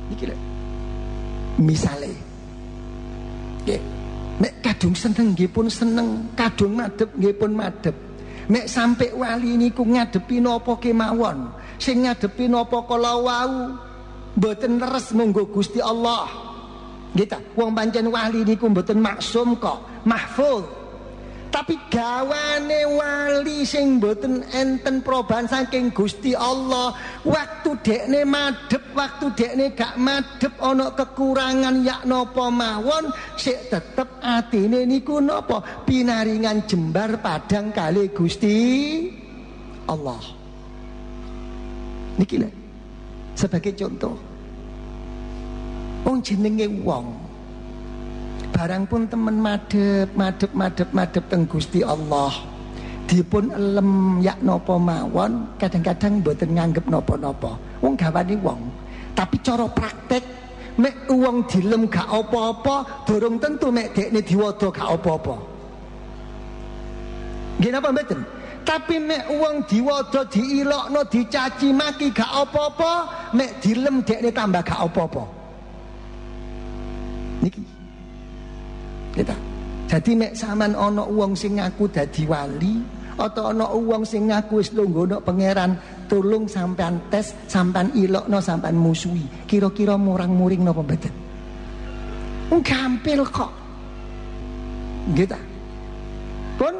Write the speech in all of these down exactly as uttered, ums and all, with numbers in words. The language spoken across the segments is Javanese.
Iki lho. Misale. Nggih. Nek kadung seneng nggih pun seneng, kadung madhep nggih pun madhep. Nek sampai wali niku ngadepi napa kemawon, sing ngadepi napa kala wau mboten leres monggo Gusti Allah. Nggih ta, wong pancen wali niku mboten maksum kok, mahfuz. Tapi gawane wali sing mboten enten perubahan saking Gusti Allah, waktu dekne madhep, waktu dekne gak madhep ana kekurangan yak napa mawon, sik tetep atine niku napa pinaringan jembar padang kali Gusti Allah. Niki lho sebagai contoh. Wong jenenge wong barang pun temen madhep, madhep, madhep, madhep teng Gusti Allah, dipun elem yak napa mawon, kadang-kadang mboten nganggep napa-napa. Wong gawane wong. Tapi cara praktek mek wong dilem gak apa-apa, durung tentu mek dekne diwada gak apa-apa. Nggih napa mboten? Tapi mek wong diwada diilokno, dicaci maki gak apa-apa, mek dilem dekne tambah gak apa-apa. Niki kita. Jadi mek sampean ana wong sing ngaku dadi wali atau ana wong sing ngaku wis lungguh pangeran, tulung sampean tes, sampean ilokno, sampean musuhi. Kira-kira murang-muring napa mboten? Wong gampil kok. Gitu. Pun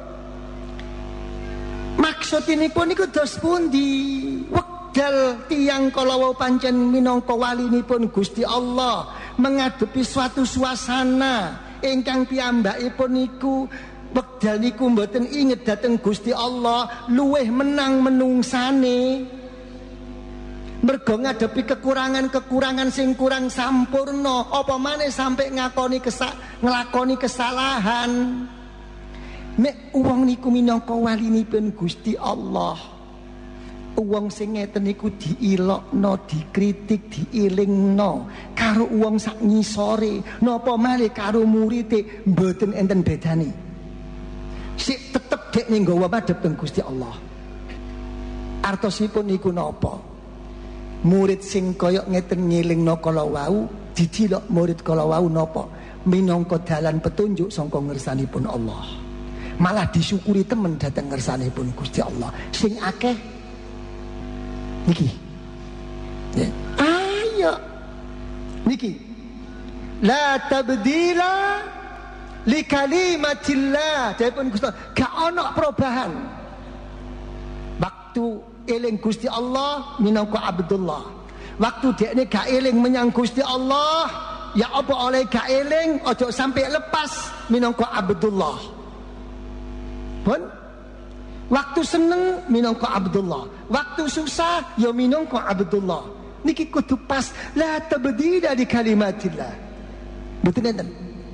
maksud ini pun niku dos pundi? Wekdal tiyang kala wau pancen minangka walinipun Gusti Allah menghadapi suatu suasana ingkang piyambakipun niku wekdal niku mboten inget dhateng Gusti Allah, luweh menang menungsane. Mergo ngadepi kekurangan-kekurangan sing kurang sampurna, apa maneh sampai ngakoni kesa nglakoni kesalahan. Nek wong niku minangka walinipun Gusti Allah, wong sing ngeten niku diilokno, dikritik, diilingno karo wong sak ngisore, napa malih karo murite mboten enten bedane. Sik tetep dekne nggawa madhep teng Gusti Allah. Artosipun niku napa? Murid sing kaya ngeten ngilingno kala wau, didilok murid kala wau napa? Minangka dalan petunjuk sangka ngersanipun Allah. Malah disyukuri temen dhateng ngersanipun Gusti Allah. Sing akeh niki ya. Ayo niki la tabdila li kalimatillah, dipun Gusti gak ana perubahan. Waktu eling Gusti Allah minangka Abdullah, waktu dekne gak eling menyang Gusti Allah, ya apa oleh gak eling ojo sampai lepas minangka Abdullah. Pun waktu seneng minangka Abdullah, waktu susah ya minangka Abdullah. Niki kudu pas, la tabdila di kalimatillah. Betul enten.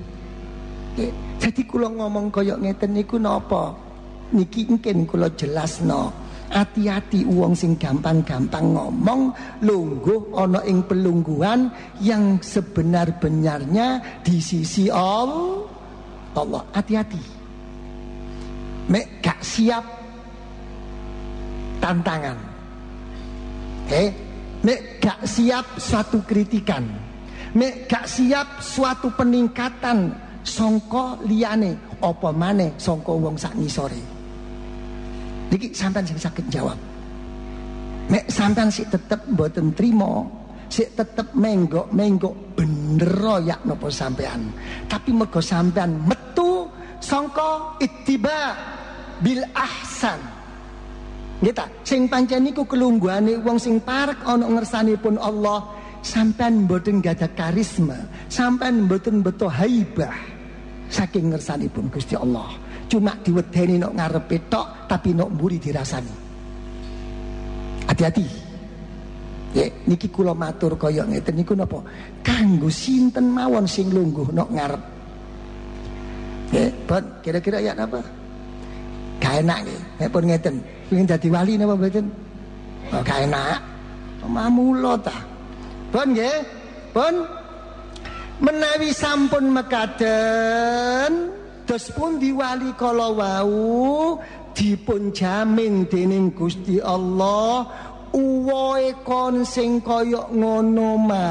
Jadi kula ngomong kaya ngeten niku napa? Niki mungkin kula jelasno. Hati-hati wong sing gampang-gampang ngomong, lungguh ana ing pelungguhan yang sebenar-benarnya di sisi Allah. Allah, hati-hati. Mek gak siap tantangan, eh, mek gak siap suatu kritikan, mek gak siap suatu peningkatan sangka liyane, apa maneh sangka wong sak ngisore. Niki sampean sing saged jawab. Mek sampean sik tetep mboten trima, sik tetep menggok-menggok bener ya napa sampean. Tapi mergo sampean metu sangka ittiba bil ahsan. Nggih, sing pancen niku kelungguhane wong sing parek ana ngersanipun Allah, sampean mboten gadah karisma, sampean mboten beto haibah saking ngersanipun Gusti Allah. Cuma diwedeni nok ngarepe tok, tapi nok mburi dirasani. Hati-hati. Ya, niki kula matur kaya ngeten niku napa? Kanggo sinten mawon sing lungguh nok ngarep. Ya, Bon, kira-kira ya napa? Gak enak nggih. Nek pun ngeten, pengen dadi wali napa mboten? Oh, gak enak. Mamula ta. Bon nggih. Bon menawi sampun mekaten dos pundi wali kala wau dipun jamin dening Gusti Allah uwoe kon sing kaya ngono.